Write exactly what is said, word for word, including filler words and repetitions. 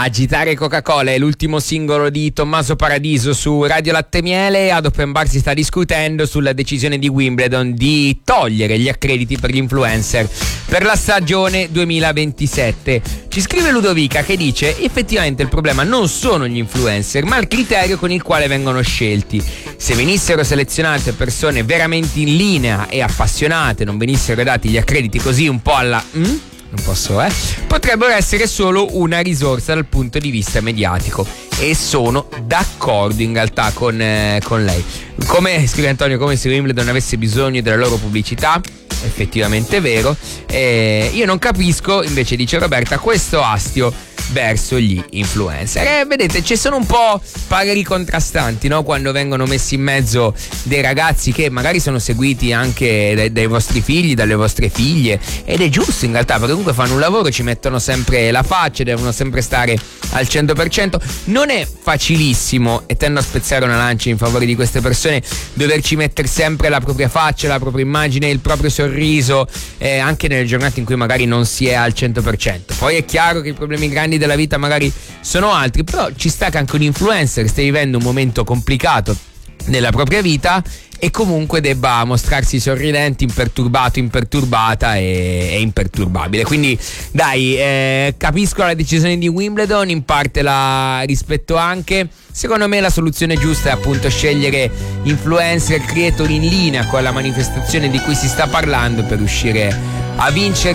Agitare Coca-Cola è l'ultimo singolo di Tommaso Paradiso su Radio Latte Miele. Ad Open Bar si sta discutendo sulla decisione di Wimbledon di togliere gli accrediti per gli influencer per la stagione duemilaventisette. Ci scrive Ludovica che dice: effettivamente il problema non sono gli influencer, ma il criterio con il quale vengono scelti. Se venissero selezionate persone veramente in linea e appassionate, non venissero dati gli accrediti così un po' alla... Mm? non posso eh potrebbero essere solo una risorsa dal punto di vista mediatico, e sono d'accordo in realtà con, eh, con lei. Come scrive Antonio, come se Wimbledon avesse bisogno della loro pubblicità. Effettivamente è vero. Eh, io non capisco, invece dice Roberta, questo astio verso gli influencer. E vedete, ci sono un po' pareri contrastanti, no? Quando vengono messi in mezzo dei ragazzi che magari sono seguiti anche dai, dai vostri figli, dalle vostre figlie, ed è giusto in realtà, perché comunque fanno un lavoro, ci mettono sempre la faccia, devono sempre stare al cento per cento. Non è facilissimo, e tendo a spezzare una lancia in favore di queste persone, doverci mettere sempre la propria faccia, la propria immagine, il proprio sorriso, eh, anche nelle giornate in cui magari non si è al cento per cento. Poi è chiaro che i problemi grandi della vita magari sono altri, però ci sta che anche un influencer stia vivendo un momento complicato nella propria vita e comunque debba mostrarsi sorridente, imperturbato, imperturbata e, e imperturbabile. Quindi dai, eh, capisco la decisione di Wimbledon, in parte la rispetto anche. Secondo me la soluzione giusta è appunto scegliere influencer, creator in linea con la manifestazione di cui si sta parlando per riuscire a vincere